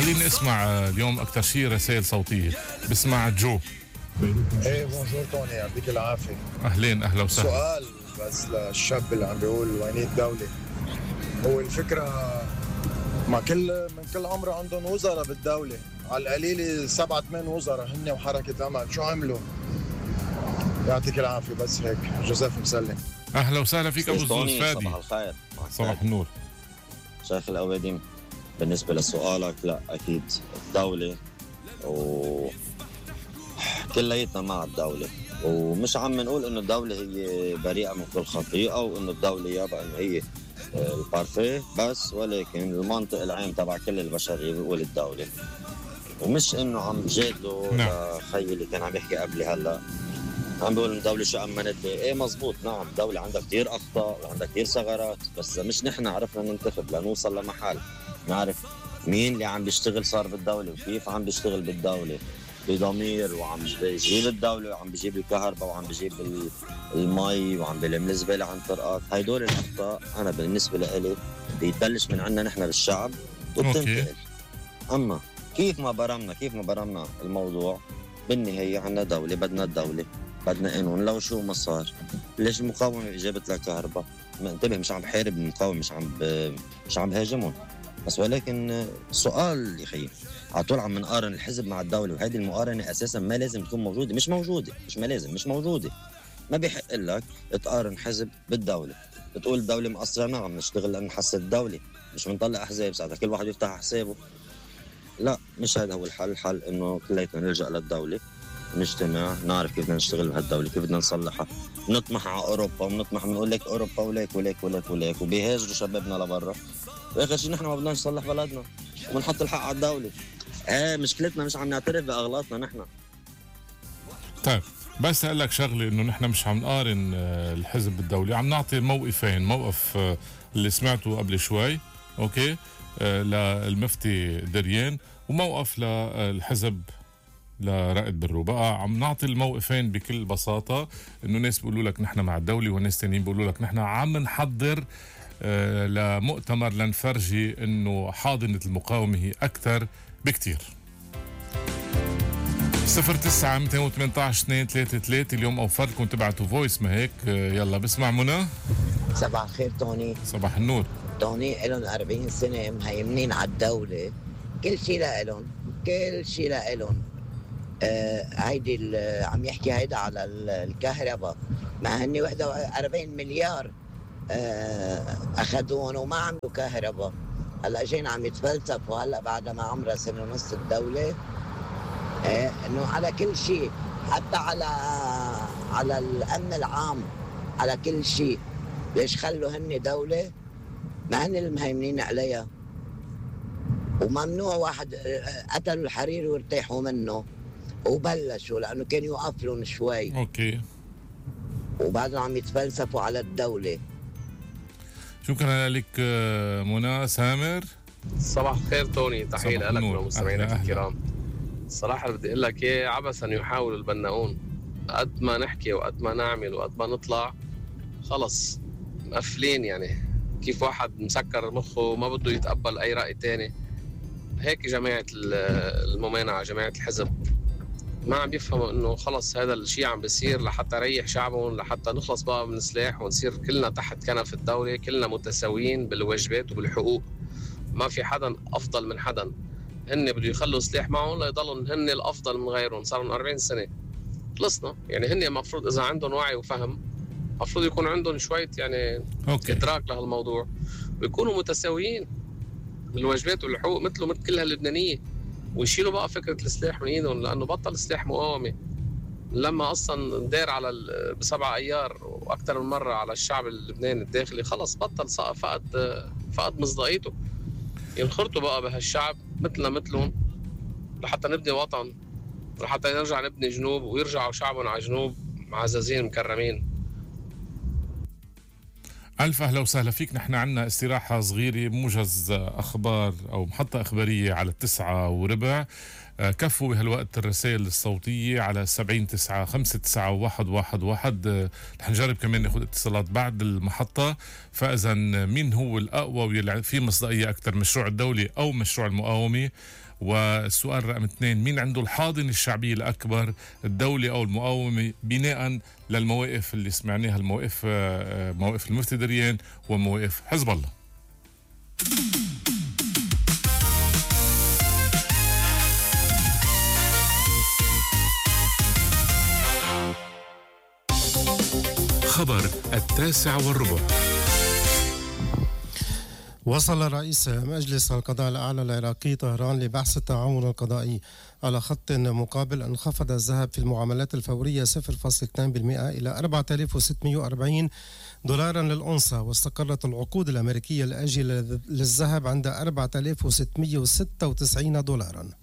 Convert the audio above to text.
خليني اسمع اليوم اكثر شيء رسائل صوتيه. بسمع جو. ايه بونجور توني، يعطيك العافيه. اهلين، اهلا وسهلا. سؤال بس للشاب اللي عم بيقول ويني الدوله. هو الفكره ما من كل عمره عندهم وزراء بالدوله، على القليله 7-8 وزراء هن وحركه امل، شو عملوا؟ يعطيك العافيه. بس هيك. جوزيف مسلم. اهلا وسهلا فيك ابو الزوز فادي. صباح الخير. صباح النور شيخ الأوادم. بالنسبة لسؤالك، لا أكيد الدولة كليتنا مع الدولة، ومش عم نقول إنه الدولة هي بريئة من كل خطيئة وإنه الدولة يابا إنه هي البارفيه بس، ولكن المنطق العام تبع كل البشرية بيقول الدولة، ومش إنه عم جادلوا لخي اللي كان عم يحكي قبلي هلا عم بيقول الدولة شو أمنت لي. إيه مزبوط، نعم الدولة عندها كتير أخطاء وعندها كتير ثغرات، بس مش نحن عرفنا ننتخب لنوصل لمحل نعرف مين اللي عم بيشتغل صار بالدولة وكيف عم بيشتغل بالدولة بضمير، وعم بيجيب الدولة وعم بيجيب الكهرباء وعم بيجيب المي وعم بيلم الزبالة عن طرقات. هيدول الأخطاء أنا بالنسبة لي بيبلش من عنا نحن بالشعب وبتنتقل. أما كيف ما برمنا الموضوع، بالنهاية عنا دولة، بدنا الدولة، بدنا قانون. لو شو ما صار، ليش المقاومة جابت لك كهرباء؟ انتبه، مش عم بحارب المقاومة، مش عم بهاجمهم، بس ولكن سؤال يا خيي، على طول عم نقارن الحزب مع الدولة، وهذه المقارنة أساسا ما لازم تكون موجودة. مش موجودة. ما بيحق لك تقارن حزب بالدولة، بتقول الدولة مقصرة. نعم نشتغل لنحسن الدولة، مش بنطلع أحزاب ساعتها كل واحد يفتح حسابه. لا، مش هذا هو الحل إنه كلياتنا نلجأ للدولة، نجتمع، نعرف كيف بدنا نشتغل بهالدولة، كيف بدنا نصلحها، نطمح على أوروبا ونطمح بنقول لك أوروبا وليك وبيهاجروا شبابنا لبرا، وآخر شيء نحن ما بدنا نصلح بلدنا وبنحط الحق على الدولة. مشكلتنا مش عم نعترف بأغلاطنا نحن. طيب بس أقول لك شغلة، إنه نحن مش عم نقارن الحزب بالدولة، عم نعطي موقفين. موقف اللي سمعته قبل شوي أوكي للمفتي دريان، وموقف للحزب لرائد برو. بقى عم نعطي الموقفين بكل بساطة، إنه ناس بيقولوا لك نحن مع الدولة، وناس تانيين بيقولوا لك نحن عم نحضر لمؤتمر لنفرجي إنه حاضنة المقاومة هي أكثر بكتير. 09-218-233 اليوم أوفرلكم تبعتوا فويس، ما هيك؟ يلا بسمع منى. صباح الخير توني. صباح النور. توني إلهم 40 سنة مهيمنين على الدولة، كل شيء لإلهم. هيدي عم يحكي هيدا على الكهرباء، مع هني 41 مليار أخذوهم وما عملوا كهرباء. هلا جينا عم يتفلسفوا هلا بعد ما عمرها سنة ونص الدولة، إنه على كل شيء، حتى على الأمن العام، على كل شيء. ليش خلوا هني دولة ما هن المهيمنين عليها؟ وممنوع واحد قتلوا الحريري وارتاحوا منه وبلشوا لأنه كان يوقف لهم شوي. أوكي. وبعدهم عم يتفلسفوا على الدولة. شكرا لك منى. سامر. صباح الخير توني، تحية لك ولمستمعينك الكرام. الصراحة بدي أقول لك إيه، عبثا يحاول البناؤون. قد ما نحكي وقد ما نعمل وقد ما نطلع خلص مقفلين. يعني كيف واحد مسكر مخه ما بده يتقبل أي رأي تاني، هيك جماعة الممانعة، جماعة الحزب ما عم بيفهموا إنه خلص هذا الشيء عم بيصير لحتى يريح شعبهم، لحتى نخلص بقى من السلاح ونصير كلنا تحت كنف الدولة، كلنا متساويين بالواجبات وبالحقوق، ما في حدا أفضل من حدا. هن بده يخلوا سلاح معهم ليضلوا هن الأفضل من غيرهم. صار لهم 40 سنة خلصنا. يعني هن المفروض إذا عندهم وعي وفهم، المفروض يكون عندهم شوية يعني إدراك لهالموضوع، ويكونوا متساويين بالواجبات والحقوق مثل كل هاللبنانية، ويشيلوا بقى فكرة السلاح من ايدهم، لأنه بطل سلاح مقاومة. لما أصلا دار على ب7 أيار وأكثر من مرة على الشعب اللبناني الداخلي، خلص بطل، فقد مصداقيته. ينخرطوا بقى بهالشعب مثلهم لحتى نبني وطن، لحتى نرجع نبني جنوب، ويرجعوا شعبنا على جنوب معززين مكرمين. ألف أهلا وسهلا فيك. نحن عنا استراحة صغيرة، موجز أخبار أو محطة إخبارية على 9:15. كفوا بهالوقت الرسائل الصوتية على 70-9-5-9-1-1-1. رح نجرب كمان ناخد اتصالات بعد المحطة. فإذا مين هو الأقوى واللي فيه مصداقية أكثر، مشروع الدولة أو مشروع المقاومة؟ والسؤال رقم 2، مين عنده الحاضنة الشعبية الأكبر، الدولة أو المقاومة، بناء للمواقف اللي سمعناها، المواقف مواقف المفتي دريان ومواقف حزب الله. خبر 9:15. وصل رئيس مجلس القضاء الأعلى العراقي طهران لبحث التعاون القضائي على خط مقابل. انخفض الذهب في المعاملات الفورية 0.2% إلى 4640 دولارا للأونصة، واستقرت العقود الأمريكية الآجلة للذهب عند 4696 دولارا.